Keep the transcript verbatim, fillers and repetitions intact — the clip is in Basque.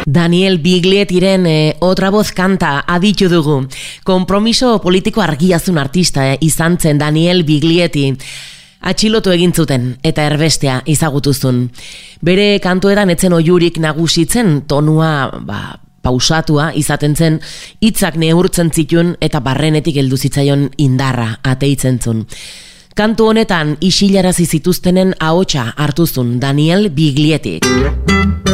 Daniel Bigliettiren eh, Otra voz kanta aditu dugu. Konpromiso politiko argiazun artista eh, izan zen Daniel Biglietti. Atxilotu egin zuten eta erbestea izagutuzun. Bere kantuetan etzen oiurik nagusitzen tonua ba, pausatua izaten zen, hitzak neurtzen zituen eta barrenetik heldu zitzaion indarra ateitzen zuen. Kantu honetan isilarazi zituztenen ahotsa hartuzun Daniel Bigliettik.